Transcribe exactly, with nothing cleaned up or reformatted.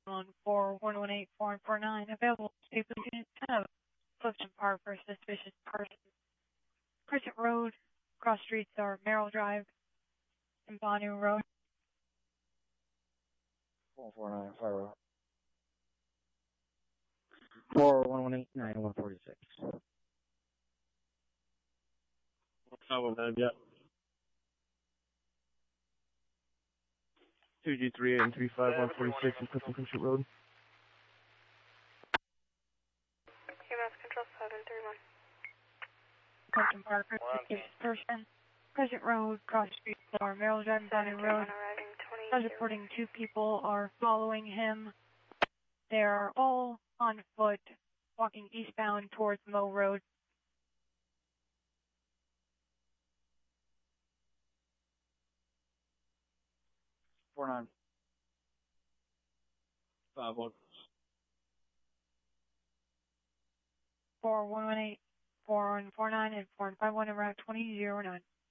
on four one one eight four four nine. Available to police unit ten of Clifton Park for suspicious person. Crescent Road. Cross streets are Merrill Drive and Bonu Road. four four nine, Fire Road. four one one eight nine one four six. What's up with that? Yep. two G three eight and three five one four six in Clifton Country Road. U S Control seven three one. Clifton Park for suspicious person. Crescent Road, cross streets are Merrill Drive and Bonu Road. As reporting, two people are following him. They are all on foot, walking eastbound towards Moe Road. four nine. five one. four one one eight, four one four nine, and four one five one around twenty zero nine.